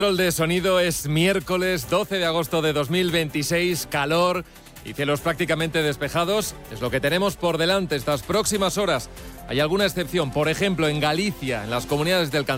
Control de sonido, es miércoles 12 de agosto de 2026, calor y cielos prácticamente despejados. Es lo que tenemos por delante estas próximas horas. Hay alguna excepción, por ejemplo en Galicia, en las comunidades del Cantábrico.